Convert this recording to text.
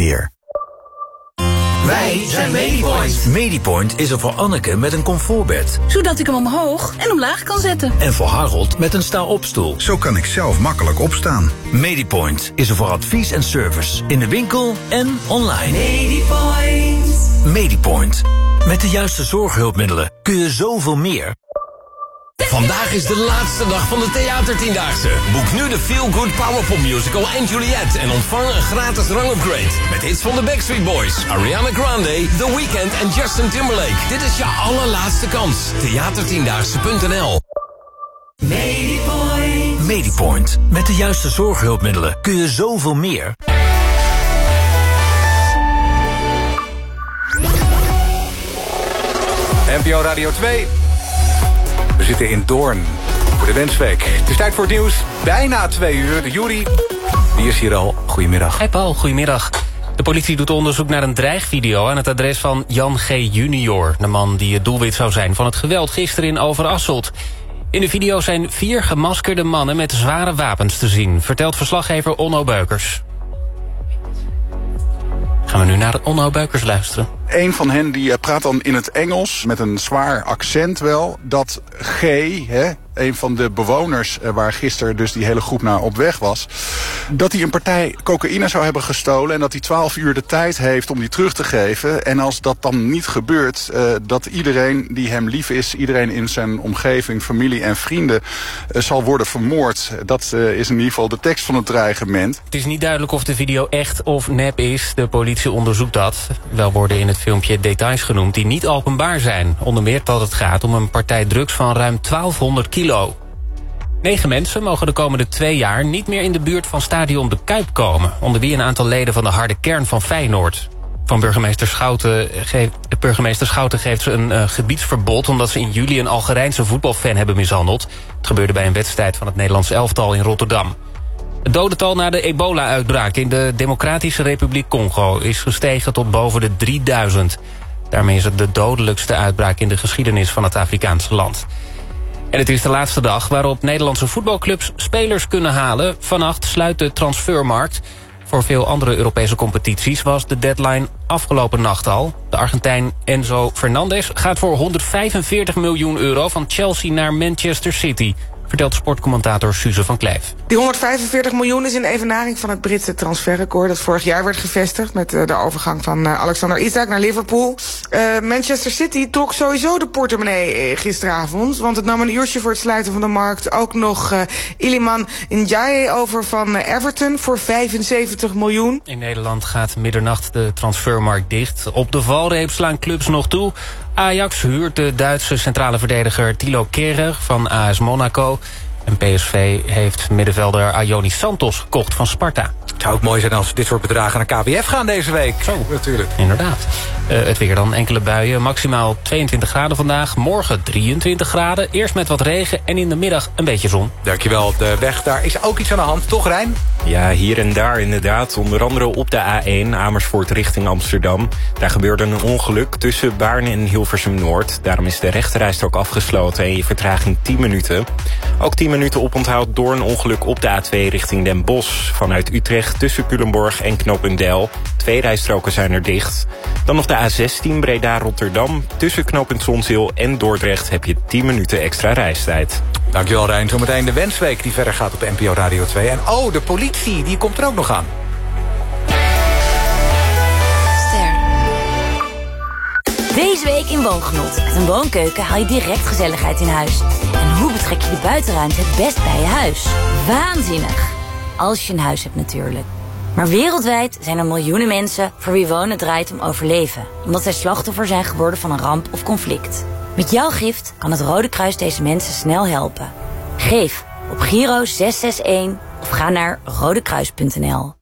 weer. Wij zijn Medipoint. Medipoint is er voor Anneke met een comfortbed. Zodat ik hem omhoog en omlaag kan zetten. En voor Harold met een sta-opstoel. Zo kan ik zelf makkelijk opstaan. Medipoint is er voor advies en service. In de winkel en online. Medipoint. Medipoint. Met de juiste zorghulpmiddelen kun je zoveel meer. Vandaag is de laatste dag van de Theatertiendaagse. Boek nu de Feel Good Powerpop Musical en Juliet en ontvang een gratis rangupgrade. Met hits van de Backstreet Boys, Ariana Grande, The Weeknd en Justin Timberlake. Dit is je allerlaatste kans. Theatertiendaagse.nl. Medipoint. Medipoint. Met de juiste zorghulpmiddelen kun je zoveel meer. NPO Radio 2. We zitten in Doorn voor de Wensweek. Het is tijd voor het nieuws. Bijna 2 uur. De Jury, die is hier al. Goedemiddag. Hey Paul, goedemiddag. De politie doet onderzoek naar een dreigvideo aan het adres van Jan G. junior. De man die het doelwit zou zijn van het geweld gisteren in Overasselt. In de video zijn 4 gemaskerde mannen met zware wapens te zien, vertelt verslaggever Onno Beukers. Gaan we nu naar Onno Beukers luisteren. Een van hen die praat dan in het Engels, met een zwaar accent wel, dat G, een van de bewoners waar gisteren dus die hele groep naar op weg was, dat hij een partij cocaïne zou hebben gestolen en dat hij 12 uur de tijd heeft om die terug te geven. En als dat dan niet gebeurt, dat iedereen die hem lief is, iedereen in zijn omgeving, familie en vrienden, zal worden vermoord. Dat is in ieder geval de tekst van het dreigement. Het is niet duidelijk of de video echt of nep is. De politie onderzoekt dat. Wel worden in het filmpje details genoemd die niet openbaar zijn. Onder meer dat het gaat om een partij drugs van ruim 1200 kilo. 9 mensen mogen de komende 2 jaar niet meer in de buurt van stadion De Kuip komen. Onder wie een aantal leden van de harde kern van Feyenoord. Van burgemeester Schouten geeft ze een gebiedsverbod omdat ze in juli een Algerijnse voetbalfan hebben mishandeld. Het gebeurde bij een wedstrijd van het Nederlands elftal in Rotterdam. Het dodental na de ebola-uitbraak in de Democratische Republiek Congo is gestegen tot boven de 3000. Daarmee is het de dodelijkste uitbraak in de geschiedenis van het Afrikaanse land. En het is de laatste dag waarop Nederlandse voetbalclubs spelers kunnen halen. Vannacht sluit de transfermarkt. Voor veel andere Europese competities was de deadline afgelopen nacht al. De Argentijn Enzo Fernandez gaat voor 145 miljoen euro van Chelsea naar Manchester City, vertelt sportcommentator Suze van Kleef. Die 145 miljoen is in evenaring van het Britse transferrecord dat vorig jaar werd gevestigd met de overgang van Alexander Isak naar Liverpool. Manchester City trok sowieso de portemonnee gisteravond, want het nam een uurtje voor het sluiten van de markt ook nog Iliman Ndiaye over van Everton voor 75 miljoen. In Nederland gaat middernacht de transfermarkt dicht. Op de valreep slaan clubs nog toe. Ajax huurt de Duitse centrale verdediger Thilo Kehrer van AS Monaco. En PSV heeft middenvelder Ayoni Santos gekocht van Sparta. Het zou ook mooi zijn als dit soort bedragen naar KWF gaan deze week. Zo, natuurlijk. Inderdaad. Het weer dan, enkele buien. Maximaal 22 graden vandaag. Morgen 23 graden. Eerst met wat regen en in de middag een beetje zon. Dankjewel. De weg, daar is ook iets aan de hand. Toch, Rijn? Ja, hier en daar inderdaad. Onder andere op de A1 Amersfoort richting Amsterdam. Daar gebeurde een ongeluk tussen Baarn en Hilversum Noord. Daarom is de rechterrijstrook afgesloten en je vertraging 10 minuten. Ook 10 minuten oponthoud door een ongeluk op de A2 richting Den Bosch. Vanuit Utrecht tussen Culemborg en Knopendijl. 2 rijstroken zijn er dicht. Dan nog de A16 Breda-Rotterdam. Tussen knooppunt Zonzeel en Dordrecht heb je 10 minuten extra reistijd. Dankjewel, Rijn. Zometeen de Wensweek die verder gaat op NPO Radio 2. En de politie, die komt er ook nog aan. Deze week in Woongenot. Met een woonkeuken haal je direct gezelligheid in huis. En hoe betrek je de buitenruimte het best bij je huis? Waanzinnig! Als je een huis hebt natuurlijk. Maar wereldwijd zijn er miljoenen mensen voor wie wonen draait om overleven. Omdat zij slachtoffer zijn geworden van een ramp of conflict. Met jouw gift kan het Rode Kruis deze mensen snel helpen. Geef op Giro 661 of ga naar rodekruis.nl.